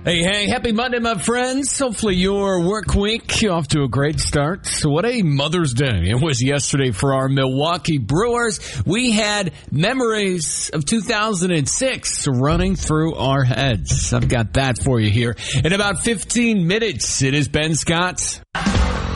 Hey, happy Monday, my friends. Hopefully your work week off to a great start. So what a Mother's Day it was yesterday for our Milwaukee Brewers. We had memories of 2006 running through our heads. I've got that for you here. In about 15 minutes, it is Ben Scott.